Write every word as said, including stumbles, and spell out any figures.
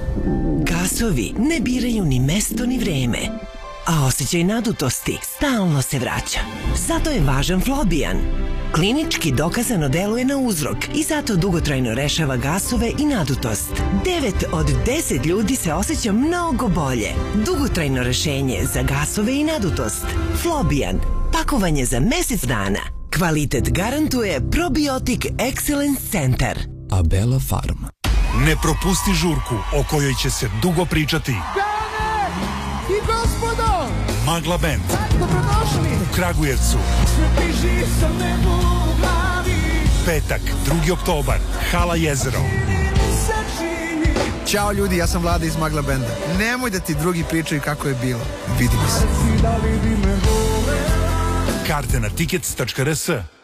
Gasovi ne biraju ni mesto ni vreme, a osjećaj nadutosti stalno se vraća. Zato je važan Flobian. Klinički dokazano deluje na uzrok i zato dugotrajno rešava gasove i nadutost. devet od deset ljudi se osjeća mnogo bolje. Dugotrajno rešenje za gasove i nadutost. Flobian. Pakovanje za mesec dana. Kvalitet garantuje Probiotic Excellence Center. Abela Farm. Ne propusti žurku o kojoj će se dugo pričati. Dame i gospodo, Magla Band. Dobrodošli U Kragujevcu. Sve piši sa nebu u glavi. Petak, drugi oktobar, Hala Jezero. Ćao ljudi, ja sam Vlada iz Magla Benda. Nemoj da ti drugi pričaju kako je bilo. Vidimo se. Karte na tickets tačka r s.